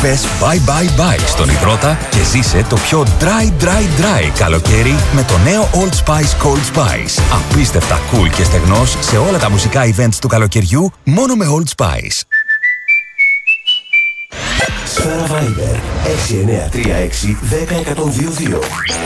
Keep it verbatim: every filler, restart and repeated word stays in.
Πες bye bye bye στον υδρότα και ζήσε το πιο dry dry dry καλοκαίρι με το νέο Old Spice Cold Spice. Απίστευτα cool και στεγνός σε όλα τα μουσικά events του καλοκαιριού μόνο με Old Spice. Σφαίρα Viber έξι εννιά τρία έξι ένα μηδέν ένα μηδέν δύο δύο.